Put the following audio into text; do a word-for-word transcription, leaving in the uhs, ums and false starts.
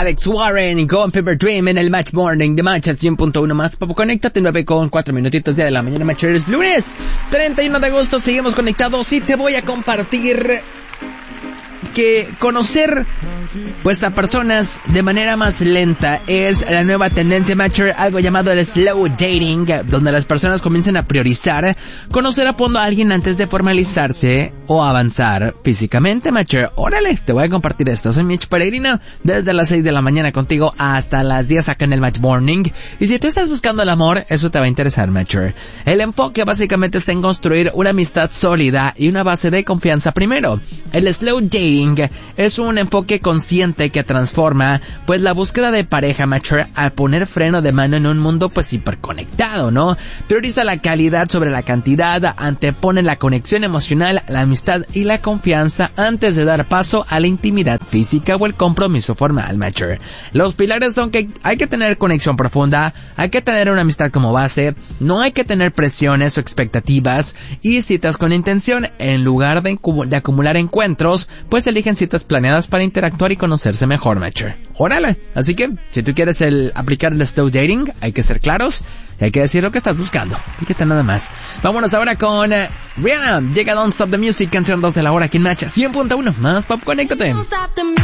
Alex Warren con Fever Dream en el Match Morning de Match cien punto uno más. Papu, conéctate nueve con cuatro minutitos ya de la mañana. Matchers, lunes treinta y uno de agosto. Seguimos conectados y te voy a compartir que conocer pues a personas de manera más lenta es la nueva tendencia, Matcher, algo llamado el slow dating, donde las personas comienzan a priorizar conocer a fondo a alguien antes de formalizarse o avanzar físicamente, Matcher. Órale, te voy a compartir esto. Soy Mitch Peregrina, desde las seis de la mañana contigo hasta las diez acá en el Match Morning. Y si tú estás buscando el amor, eso te va a interesar, Matcher. El enfoque básicamente está en construir una amistad sólida y una base de confianza primero. El slow dating es un enfoque consciente que transforma pues la búsqueda de pareja, Matcher, al poner freno de mano en un mundo pues hiperconectado, ¿no? Prioriza la calidad sobre la cantidad, antepone la conexión emocional, la amistad y la confianza antes de dar paso a la intimidad física o el compromiso formal, Matcher. Los pilares son que hay que tener conexión profunda, hay que tener una amistad como base, no hay que tener presiones o expectativas y citas con intención. En lugar de, de acumular encuentros, pues eligen citas planeadas para interactuar y conocerse mejor, Matcher. Órale. Así que, si tú quieres el aplicar el slow dating, hay que ser claros y hay que decir lo que estás buscando. Fíjate nada más. Vámonos ahora con uh, Rihanna. Llega Don't Stop the Music, canción dos de la hora aquí en Match cien punto uno. Más pop, conéctate.